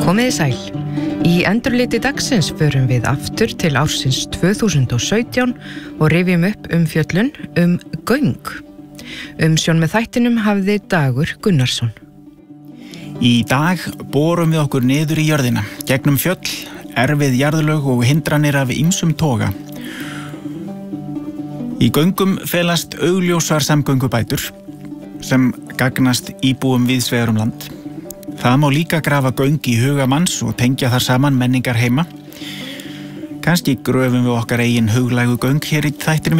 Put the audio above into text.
Komiði sæl. Í endurliti dagsins förum við aftur til ársins 2017 og rifjum upp umfjöllun göng. Umsjón með þættinum hafði Dagur Gunnarsson. Í dag borum við okkur niður í jörðina, gegnum fjöll, erfið jarðlög og hindranir af ýmsum toga. Í göngum felast augljósar samgöngubætur sem gagnast íbúum víðsvegar um land. Það má líka grafa göng í huga manns og tengja þar saman menningar heima. Kannski gröfum við okkar eigin huglægu göng hér í þættinum